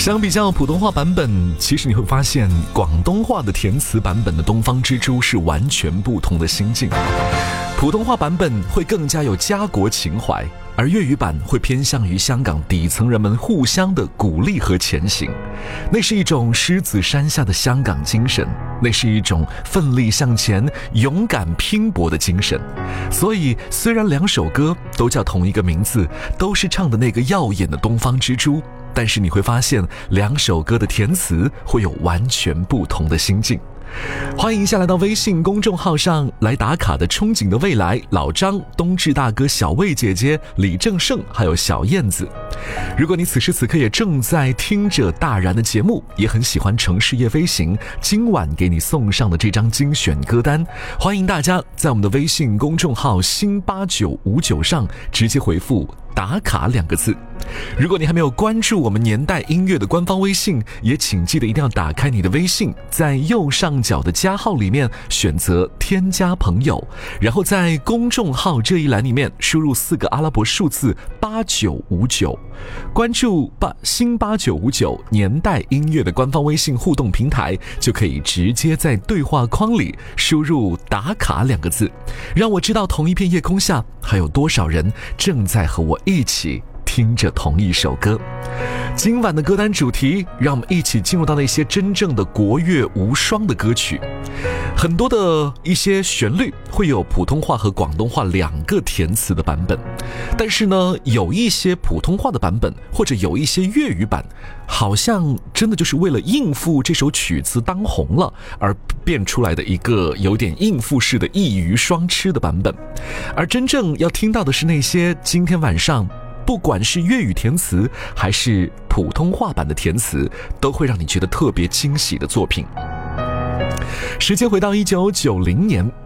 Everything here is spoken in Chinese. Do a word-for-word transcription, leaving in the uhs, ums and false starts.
相比较普通话版本，其实你会发现广东话的填词版本的东方之珠是完全不同的心境。普通话版本会更加有家国情怀，而粤语版会偏向于香港底层人们互相的鼓励和前行。那是一种狮子山下的香港精神，那是一种奋力向前勇敢拼搏的精神。所以虽然两首歌都叫同一个名字，都是唱的那个耀眼的东方之珠，但是你会发现两首歌的填词会有完全不同的心境。欢迎一下来到微信公众号上来打卡的憧憬的未来，老张、冬至大哥、小魏姐姐、李正胜还有小燕子。如果你此时此刻也正在听着大然的节目，也很喜欢城市夜飞行今晚给你送上的这张精选歌单，欢迎大家在我们的微信公众号新八九五九上直接回复打卡两个字。如果你还没有关注我们年代音乐的官方微信，也请记得一定要打开你的微信，在右上角的加号里面选择添加朋友，然后在公众号这一栏里面输入四个阿拉伯数字八九五九，关注八新八九五九年代音乐的官方微信互动平台，就可以直接在对话框里输入打卡两个字，让我知道同一片夜空下还有多少人正在和我一起听着同一首歌。今晚的歌单主题，让我们一起进入到那些真正的国乐无双的歌曲。很多的一些旋律会有普通话和广东话两个填词的版本，但是呢，有一些普通话的版本或者有一些粤语版，好像真的就是为了应付这首曲子当红了而变出来的一个有点应付式的一鱼双吃的版本。而真正要听到的是那些今天晚上不管是粤语填词还是普通话版的填词，都会让你觉得特别惊喜的作品。时间回到一九九零年，